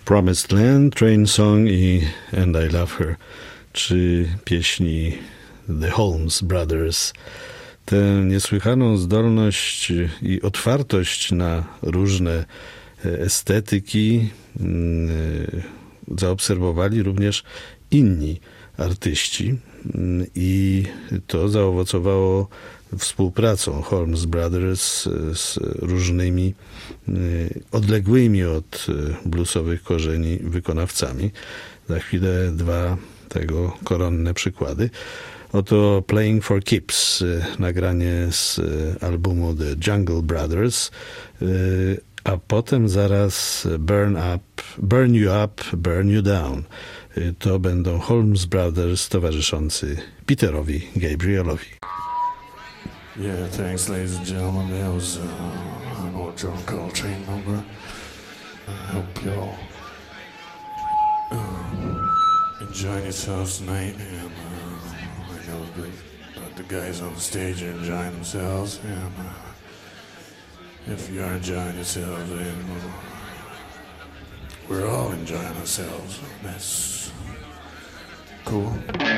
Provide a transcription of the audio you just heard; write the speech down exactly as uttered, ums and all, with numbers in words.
Promised Land, Train Song i And I Love Her, czy pieśni The Holmes Brothers. Tę niesłychaną zdolność i otwartość na różne estetyki zaobserwowali również inni artyści i to zaowocowało współpracą Holmes Brothers z różnymi odległymi od bluesowych korzeni wykonawcami. Za chwilę dwa tego koronne przykłady. Oto Playing for Keeps, nagranie z albumu The Jungle Brothers, a potem zaraz Burn Up, Burn You Up, Burn You Down. To będą Holmes Brothers towarzyszący Peterowi Gabrielowi. Yeah, thanks, ladies and gentlemen. That was uh, an old John Coltrane number. I hope y'all uh, enjoying yourselves tonight, and uh, I know that, that the guys on the stage are enjoying themselves, and uh, if you are enjoying yourselves, then uh, we're all enjoying ourselves. That's cool.